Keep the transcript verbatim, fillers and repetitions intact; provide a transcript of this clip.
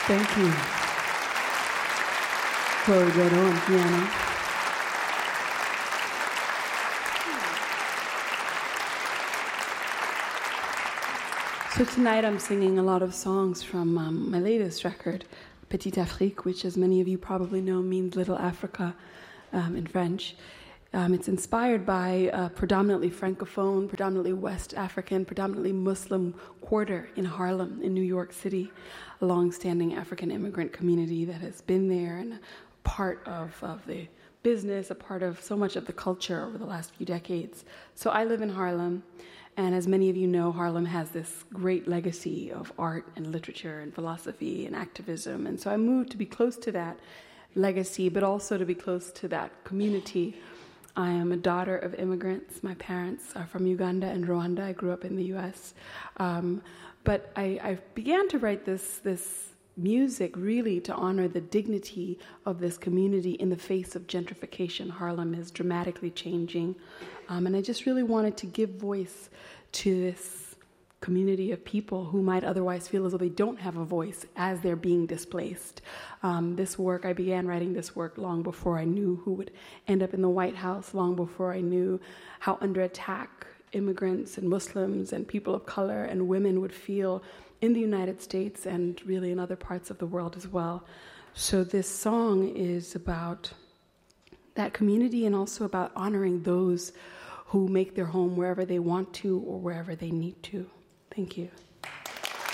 Thank you. Chloe Guedo on piano. So tonight I'm singing a lot of songs from um, my latest record, Petite Afrique, which, as many of you probably know, means Little Africa um, in French. Um, it's inspired by a predominantly Francophone, predominantly West African, predominantly Muslim quarter in Harlem, in New York City, a long-standing African immigrant community that has been there and a part of, of the business, a part of so much of the culture over the last few decades. So I live in Harlem, and as many of you know, Harlem has this great legacy of art and literature and philosophy and activism. And so I moved to be close to that legacy, but also to be close to that community. I am a daughter of immigrants. My parents are from Uganda and Rwanda. I grew up in the U S. Um, but I, I began to write this, this music really to honor the dignity of this community in the face of gentrification. Harlem is dramatically changing. Um, and I just really wanted to give voice to this community of people who might otherwise feel as though they don't have a voice as they're being displaced. Um, this work, I began writing this work long before I knew who would end up in the White House, long before I knew how under attack immigrants and Muslims and people of color and women would feel in the United States and really in other parts of the world as well. So this song is about that community and also about honoring those who make their home wherever they want to or wherever they need to. Thank you.